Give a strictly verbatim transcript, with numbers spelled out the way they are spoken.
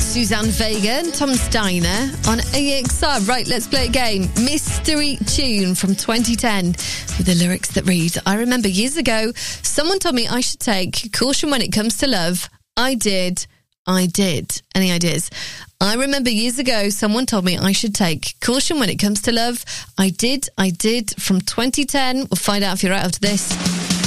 Suzanne Vega and Tom Steiner on A X R. Right, let's play a game. Mystery tune from twenty ten with the lyrics that read, I remember years ago, someone told me I should take caution when it comes to love. I did. I did. Any ideas? I remember years ago, someone told me I should take caution when it comes to love. I did. I did. From twenty ten. We'll find out if you're out after this.